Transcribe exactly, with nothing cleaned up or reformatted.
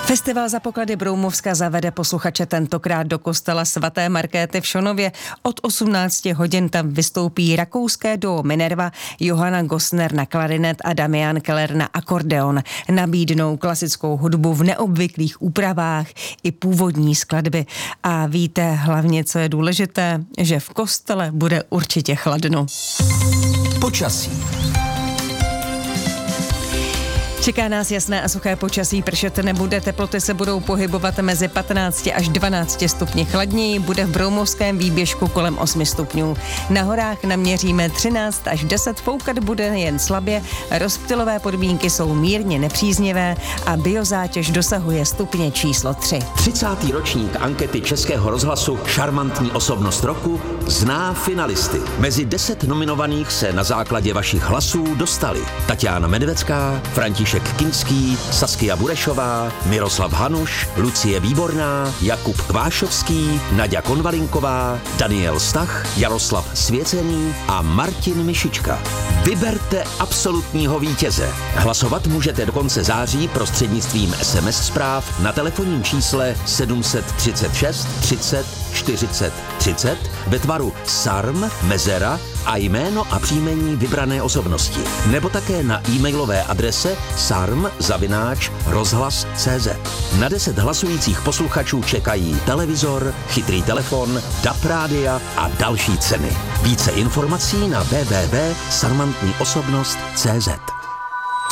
Festival Za poklady Broumovska zavede posluchače tentokrát do kostela svaté Markéty v Šonově. Od osmnácti hodin tam vystoupí rakouské duo Minerva, Johanna Gosner na klarinet a Damian Keller na akordeon. Nabídnou klasickou hudbu v neobvyklých úpravách i původní skladby. A víte hlavně, co je důležité, že v kostele bude určitě chladno. Počasí. Čeká nás jasné a suché počasí, pršet nebude, teploty se budou pohybovat mezi patnácti až dvanácti stupni chladněji, bude v Broumovském výběžku kolem osmi stupňů. Na horách naměříme třináct až deset, foukat bude jen slabě, rozptylové podmínky jsou mírně nepříznivé a biozátěž dosahuje stupně číslo tři. třicátý ročník ankety Českého rozhlasu Šarmantní osobnost roku zná finalisty. Mezi deset nominovaných se na základě vašich hlasů dostali Tatiana Medvecká, František Kinský, Saskia Burešová, Miroslav Hanuš, Lucie Výborná, Jakub Kvášovský, Naďa Konvalinková, Daniel Stach, Jaroslav Svěcený a Martin Mišička. Vyberte absolutního vítěze. Hlasovat můžete do konce září prostřednictvím es em es zpráv na telefonním čísle sedm set třicet šest třicet čtyřicet třicet ve tvaru sarm, mezera a jméno a příjmení vybrané osobnosti. Nebo také na e-mailové adrese sarm zavináč rozhlas tečka cé zet. Na deset hlasujících posluchačů čekají televizor, chytrý telefon, D A B rádia a další ceny. Více informací na w w w tečka sarmantní osobnost tečka cé zet.